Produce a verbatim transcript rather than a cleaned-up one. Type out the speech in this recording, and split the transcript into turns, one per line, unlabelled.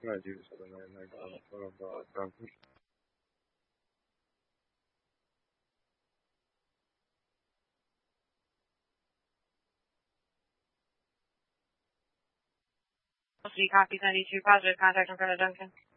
No, giusto, no, no, no, no, no, no.
Three copies ninety-two positive contact from Colonel Duncan.